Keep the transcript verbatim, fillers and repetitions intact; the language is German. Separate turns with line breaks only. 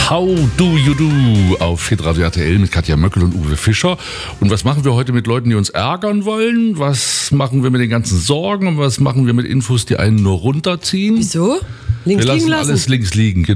How do you do auf Hitradio R T L mit Katja Möckel und Uwe Fischer. Und was machen wir heute mit Leuten, die uns ärgern wollen? Was machen wir mit den ganzen Sorgen? Und was machen wir mit Infos, die einen nur runterziehen?
Wieso? Links
wir lassen
liegen lassen.
alles links liegen.